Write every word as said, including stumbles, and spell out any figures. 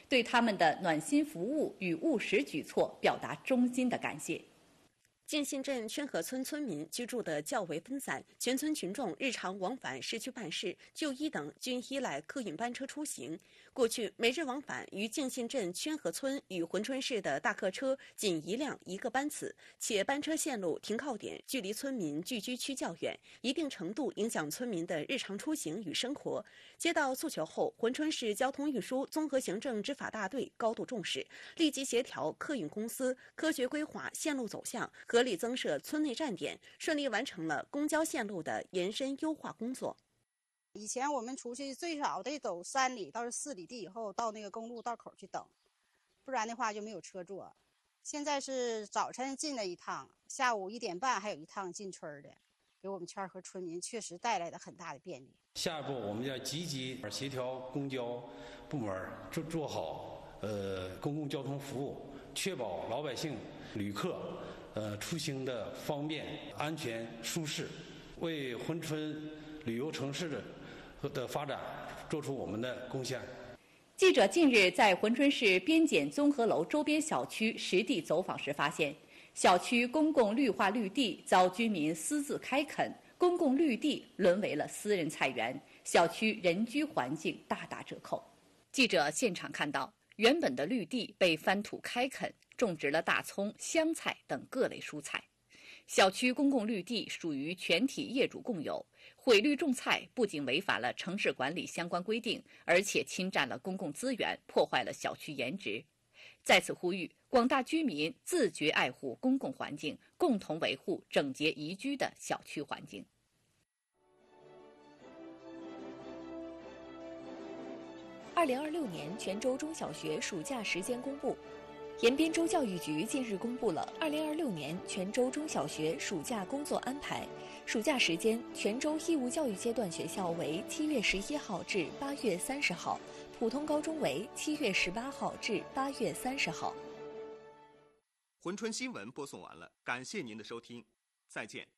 对他们的暖心服务与务实举措表达衷心的感谢。 建信镇圈河村村民居住的较为分散，全村群众日常往返市区办事、就医等均依赖客运班车出行。过去每日往返于建信镇圈河村与珲春市的大客车仅一辆一个班次，且班车线路、停靠点距离村民聚居区较远，一定程度影响村民的日常出行与生活。接到诉求后，珲春市交通运输综合行政执法大队高度重视，立即协调客运公司科学规划线路走向，合理增设村内站点，顺利完成了公交线路的延伸优化工作。 以前我们出去最少得走三里到四里地以后到那个公路道口去等，不然的话就没有车坐。现在是早晨进了一趟，下午一点半还有一趟进村的，给我们圈河村民确实带来了很大的便利。 下一步我们要积极协调公交部门做做好呃公共交通服务，确保老百姓、旅客呃出行的方便、安全、舒适，为珲春旅游城市的的发展做出我们的贡献。 记者近日在珲春市边检综合楼周边小区实地走访时发现，小区公共绿化绿地遭居民私自开垦，公共绿地沦为了私人菜园，小区人居环境大打折扣。记者现场看到，原本的绿地被翻土开垦，种植了大葱、香菜等各类蔬菜。小区公共绿地属于全体业主共有，毁绿种菜不仅违反了城市管理相关规定，而且侵占了公共资源，破坏了小区颜值。在此呼吁广大居民自觉爱护公共环境，共同维护整洁宜居的小区环境。 二零二六年泉州中小学暑假时间公布。延边州教育局近日公布了二零二六年泉州中小学暑假工作安排。暑假时间，泉州义务教育阶段学校为七月十一号至八月三十号，普通高中为七月十八号至八月三十号。 珲春新闻播送完了，感谢您的收听，再见。